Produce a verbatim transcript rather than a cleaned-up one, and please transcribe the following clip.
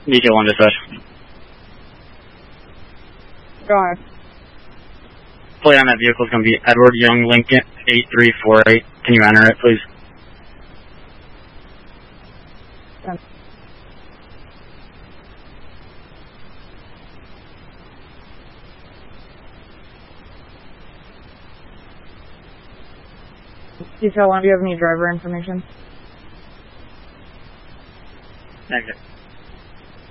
Detail one dispatch. Go ahead. Plate on that vehicle is going to be Edward Young Lincoln eight three four eight. Can you enter it, please? Detail one, do you have any driver information? Negative.